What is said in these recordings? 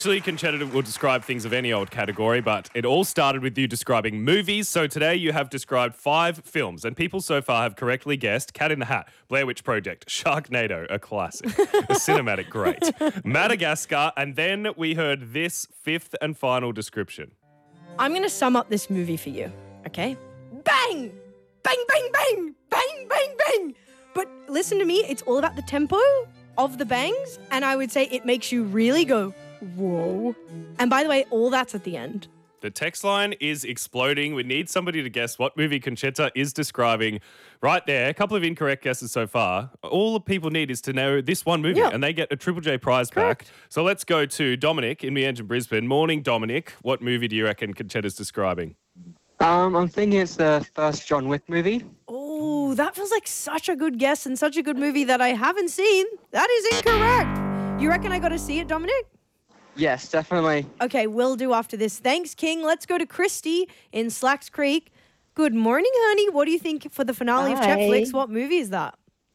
Usually, Conchetta will describe things of any old category, but it all started with you describing movies. So today you have described 5 films, and people so far have correctly guessed Cat in the Hat, Blair Witch Project, Sharknado, a classic, a cinematic great, Madagascar, and then we heard this 5th and final description. I'm going to sum up this movie for you, okay? Bang! Bang, bang, bang! Bang, bang, bang! But listen to me, it's all about the tempo of the bangs, and I would say it makes you really go, whoa. And by the way, all that's at the end. The text line is exploding. We need somebody to guess what movie Conchetta is describing right there. A couple of incorrect guesses so far. All the people need is to know this one movie, and they get a Triple J prize back. So let's go to Dominic in Meanjin, Brisbane. Morning, Dominic. What movie do you reckon Conchetta's describing? I'm thinking it's the first John Wick movie. Oh, that feels like such a good guess and such a good movie that I haven't seen. That is incorrect. You reckon I got to see it, Dominic? Yes, definitely. Okay, will do after this. Thanks, King. Let's go to Christy in Slacks Creek. Good morning, honey. What do you think for the finale of Chetflix? What movie is that?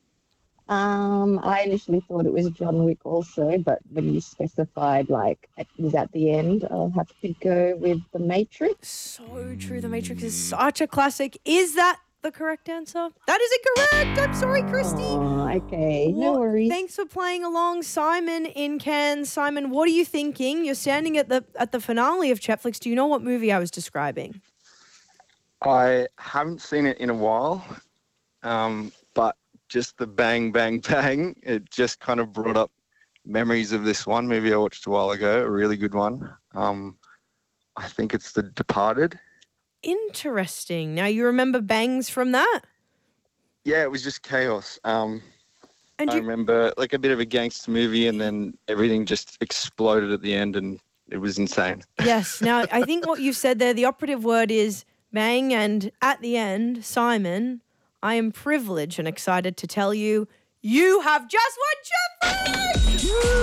I initially thought it was John Wick also, but when you specified like it was at the end, I'll have to go with The Matrix. So true. The Matrix is such a classic. Is that the correct answer? That is incorrect. I'm sorry, Christy. Oh, okay. No worries. Thanks for playing along. Simon in Cairns. Simon, what are you thinking? You're standing at the finale of Chetflix. Do you know what movie I was describing? I haven't seen it in a while, but just the bang, bang, bang, it just kind of brought up memories of this one movie I watched a while ago, a really good one. I think it's The Departed. Interesting. Now, you remember bangs from that? Yeah, it was just chaos. I remember like a bit of a gangster movie and then everything just exploded at the end and it was insane. Yes. Now, I think what you've said there, the operative word is bang, and at the end, Simon, I am privileged and excited to tell you, you have just won Chetflix!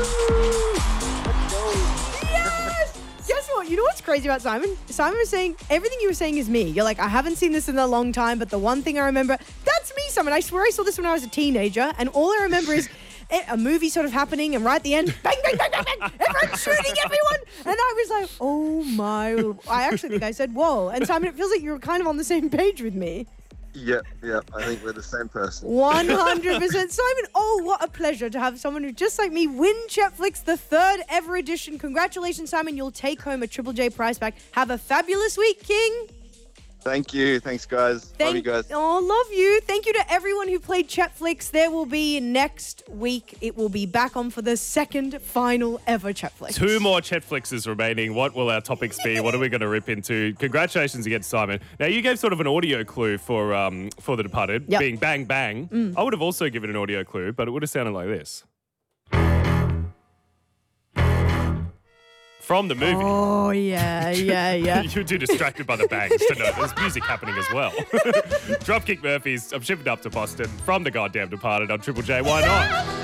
Yes! Guess what? You know what's crazy about Simon? Simon was saying, everything you were saying is me. You're like, I haven't seen this in a long time, but the one thing I remember, that's me, Simon. I swear I saw this when I was a teenager, and all I remember is a movie sort of happening, and right at the end, bang, bang, bang, bang, bang, everyone's shooting everyone. And I was like, oh my. I actually think I said, whoa. And Simon, it feels like you're kind of on the same page with me. Yep, I think we're the same person. 100%. Simon, oh, what a pleasure to have someone who, just like me, win Chetflix, the 3rd ever edition. Congratulations, Simon. You'll take home a Triple J prize pack. Have a fabulous week, King. Thank you. Thanks, guys. Love you guys. Oh, love you. Thank you to everyone who played Chetflix. There will be next week. It will be back on for the 2nd final ever Chetflix. 2 more Chetflixes remaining. What will our topics be? What are we going to rip into? Congratulations again, Simon. Now, you gave sort of an audio clue for The Departed, being bang, bang. I would have also given an audio clue, but it would have sounded like this. From the movie. Oh, yeah. You're too distracted by the bangs to know there's music happening as well. Dropkick Murphys, I'm shipping up to Boston from The Goddamn Departed on Triple J. Why not?